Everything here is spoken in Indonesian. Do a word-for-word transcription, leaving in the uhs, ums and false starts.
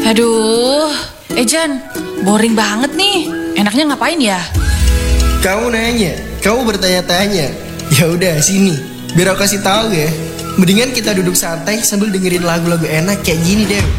Aduh, Ejan, boring banget nih. Enaknya ngapain ya? Kamu nanya, kamu bertanya-tanya. Ya udah sini, biar aku kasih tahu ya. Mendingan kita duduk santai sambil dengerin lagu-lagu enak kayak gini deh.